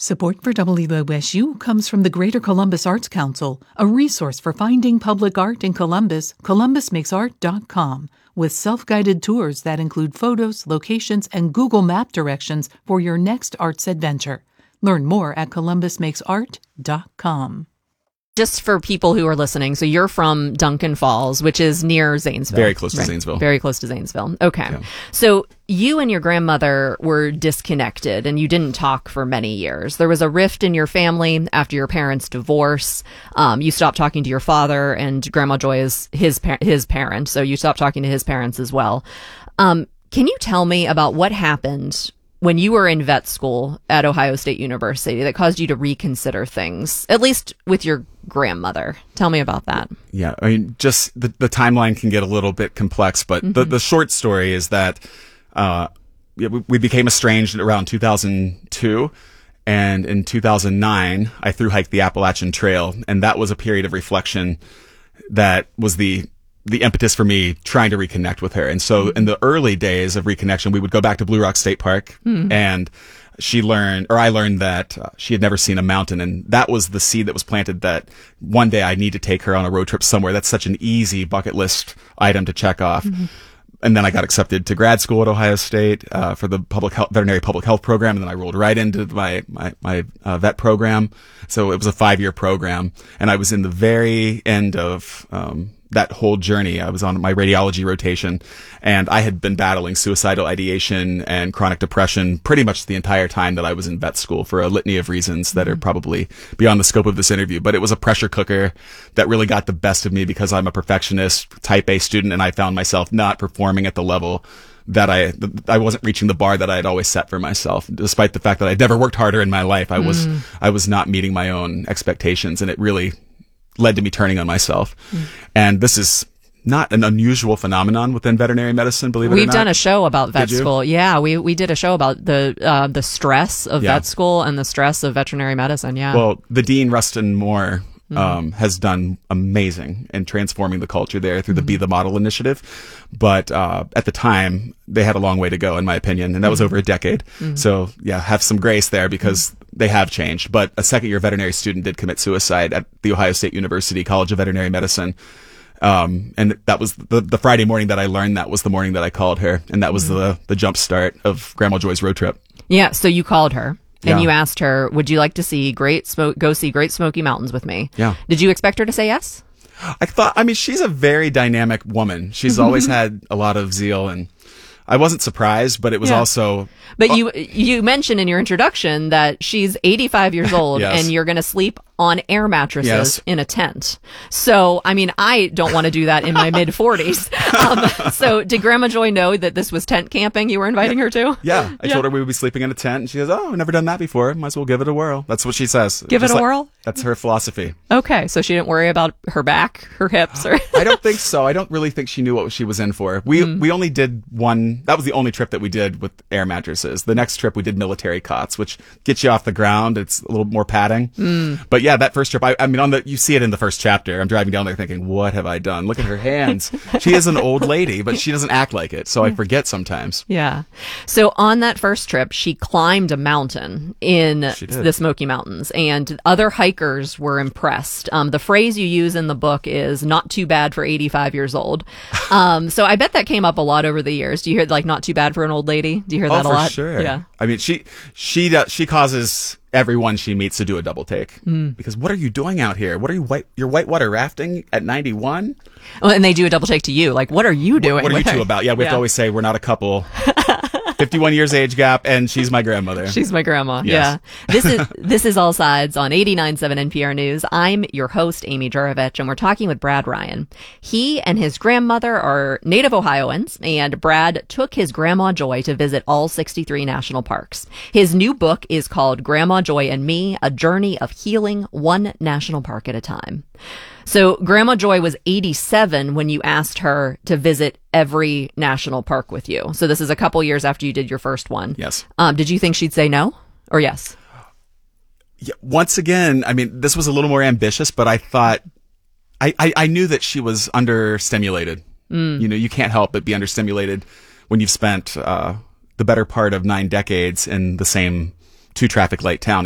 Support for WOSU comes from the Greater Columbus Arts Council, a resource for finding public art in Columbus, columbusmakesart.com, with self-guided tours that include photos, locations, and Google Map directions for your next arts adventure. Learn more at columbusmakesart.com. Just for people who are listening, so you're from Duncan Falls, which is near Zanesville. Very close to Zanesville. Very close to Zanesville. Okay. Yeah. So you and your grandmother were disconnected and you didn't talk for many years. There was a rift in your family after your parents' divorce. You stopped talking to your father, and Grandma Joy is his parent, so you stopped talking to his parents as well. Can you tell me about what happened when you were in vet school at Ohio State University that caused you to reconsider things, at least with your grandmother? Tell me about that. Yeah, I mean, just the timeline can get a little bit complex, but the short story is that we became estranged around 2002, and in 2009, I thru-hiked the Appalachian Trail, and that was a period of reflection that was the impetus for me trying to reconnect with her. And so in the early days of reconnection, we would go back to Blue Rock State Park, and I learned that she had never seen a mountain. And that was the seed that was planted that one day I need to take her on a road trip somewhere. That's such an easy bucket list item to check off. And then I got accepted to grad school at Ohio State for the veterinary public health program, and then I rolled right into my vet program. So it was a 5-year program, and I was in the very end of that whole journey. I was on my radiology rotation, and I had been battling suicidal ideation and chronic depression pretty much the entire time that I was in vet school, for a litany of reasons that are probably beyond the scope of this interview. But it was a pressure cooker that really got the best of me because I'm a perfectionist, type A student, and I found myself not performing at the level that I wasn't reaching the bar that I had always set for myself. Despite the fact that I'd never worked harder in my life, I was not meeting my own expectations, and it really led to me turning on myself. And this is not an unusual phenomenon within veterinary medicine, believe it or not. We've done a show about vet school. Yeah, we did a show about the stress of vet school and the stress of veterinary medicine. Yeah. Well, the Dean Rustin Moore has done amazing in transforming the culture there through the Be the Model initiative. But at the time, they had a long way to go, in my opinion, and that was over a decade. So yeah, have some grace there because they have changed. But a second-year veterinary student did commit suicide at the Ohio State University College of Veterinary Medicine. And that was the Friday morning that I learned that was the morning that I called her, and that was the jump start of Grandma Joy's road trip. Yeah, so you called her. And you asked her, would you like to see go see Great Smoky Mountains with me? Yeah. Did you expect her to say yes? I mean, she's a very dynamic woman. She's always had a lot of zeal, and I wasn't surprised, but it was also... But you mentioned in your introduction that she's 85 years old and you're going to sleep on air mattresses in a tent. So, I mean, I don't want to do that in my mid-40s. So did Grandma Joy know that this was tent camping you were inviting her to? Yeah. I told her we would be sleeping in a tent, and she goes, oh, I've never done that before. Might as well give it a whirl. That's what she says. Give it a whirl? That's her philosophy. Okay. So she didn't worry about her back, her hips, or... I don't think so. I don't really think she knew what she was in for. We only did one... That was the only trip that we did with air mattresses. The next trip we did military cots, which gets you off the ground. It's a little more padding. But yeah, that first trip, I mean, you see it in the first chapter. I'm driving down there thinking, what have I done? Look at her hands. She is an old lady, but she doesn't act like it. So I forget sometimes. Yeah. So on that first trip, she climbed a mountain in the Smoky Mountains, and other hikers were impressed. The phrase you use in the book is not too bad for 85 years old. So I bet that came up a lot over the years. Do you hear like not too bad for an old lady? Do you hear that a lot? For sure. Yeah. I mean, she causes everyone she meets to do a double take because what are you doing out here? What are you're whitewater rafting at 91? Well, and they do a double take to you. Like, what are you doing? What are you two about? Yeah, we have to always say we're not a couple. 51 years age gap, and she's my grandmother. She's my grandma. Yes. Yeah. This is All Sides on 89.7 NPR News. I'm your host, Amy Jurovich, and we're talking with Brad Ryan. He and his grandmother are native Ohioans, and Brad took his Grandma Joy to visit all 63 national parks. His new book is called Grandma Joy and Me, A Journey of Healing One National Park at a Time. So Grandma Joy was 87 when you asked her to visit every national park with you. So this is a couple years after you did your first one. Yes. Did you think she'd say no or yes? Yeah, once again, I mean, this was a little more ambitious, but I thought, I knew that she was understimulated. You know, you can't help but be understimulated when you've spent the better part of 9 decades in the same 2 traffic light town.